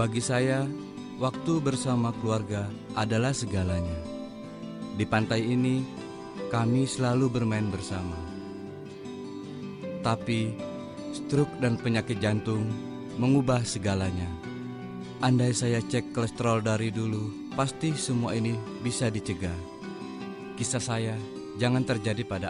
Bagi saya, waktu bersama keluarga adalah segalanya. Di pantai ini, kami selalu bermain bersama. Tapi, stroke dan penyakit jantung mengubah segalanya. Andai saya cek kolesterol dari dulu, pasti semua ini bisa dicegah. Kisah saya jangan terjadi pada